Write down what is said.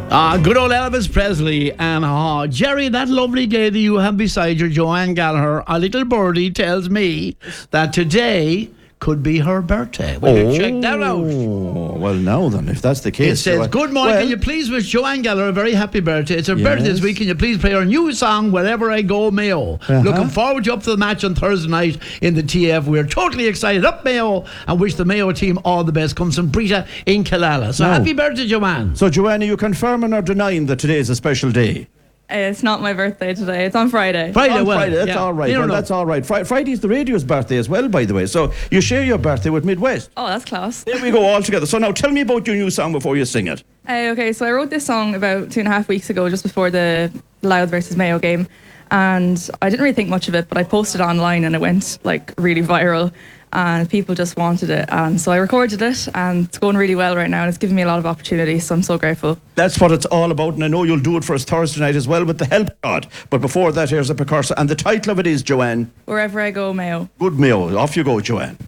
Good old Elvis Presley. And Jerry, that lovely lady you have beside you, Joanne Gallagher, a little birdie tells me that today could be her birthday. Will you check that out? Well, now then, if that's the case. It says, good morning, can you please wish Joanne Gallagher a very happy birthday? It's her birthday this week. Can you please play her new song, Wherever I Go, Mayo? Looking forward to up to the match on Thursday night in the TF. We're totally excited. Up Mayo, and wish the Mayo team all the best. Comes from Brita in Killala. So happy birthday, Joanne. So, Joanne, are you confirming or denying that today is a special day? It's not my birthday today. It's on Friday. Friday, that's all right. Well, that's all right. Friday's the radio's birthday as well, by the way. So you share your birthday with Midwest. Oh, that's class. There we go, all together. So now tell me about your new song before you sing it. Okay, so I wrote this song about 2.5 weeks ago, just before the Louth versus Mayo game. And I didn't really think much of it, but I posted it online and it went like really viral. And people just wanted it, and so I recorded it, and it's going really well right now, and it's given me a lot of opportunities, so I'm so grateful. That's what it's all about, and I know you'll do it for us Thursday night as well with the help of God. But before that, here's a precursor, and the title of it is, Joanne, Wherever I Go, Mayo. Good Mayo. Off you go, Joanne.